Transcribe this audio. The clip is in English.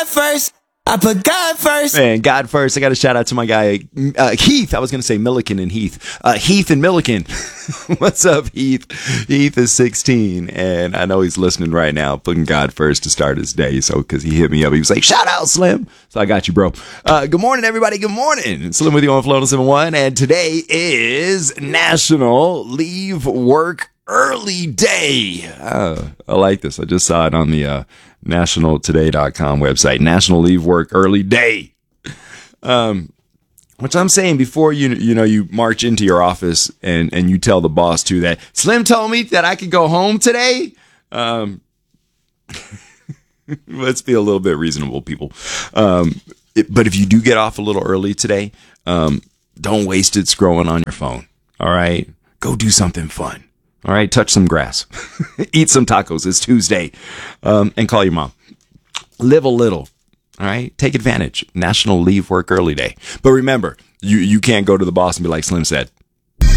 first. I put God first. Man, God first. I got to shout out to my guy, Heath. I was going to say Milliken and Heath. Heath and Milliken. What's up, Heath? Heath is 16, and I know he's listening right now, putting God first to start his day. So, because he hit me up, he was like, shout out, Slim. So I got you, bro. Good morning, everybody. Good morning. Slim with you on Flow 107.1, and today is National Leave Work Early Day. I like this. I just saw it on the nationaltoday.com website. National Leave Work Early Day. Which I'm saying, before you march into your office and you tell the boss too that Slim told me that I could go home today. Let's be a little bit reasonable, people. But if you do get off a little early today, don't waste it scrolling on your phone. All right, go do something fun. All right, touch some grass, eat some tacos. It's Tuesday, and call your mom. Live a little. All right, take advantage. National Leave Work Early Day. But remember, you can't go to the boss and be like Slim said,